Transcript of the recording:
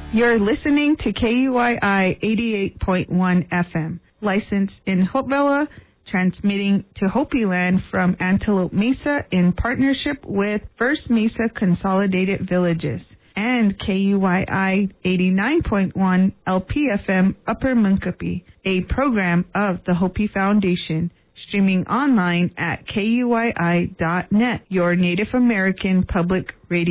You're listening to KUYI 88.1 FM, licensed in Hopevilla, transmitting to Hopi Land from Antelope Mesa in partnership with First Mesa Consolidated Villages, and KUYI 89.1 LPFM Upper Munkapi, a program of the Hopi Foundation, streaming online at KUYI.net, your Native American public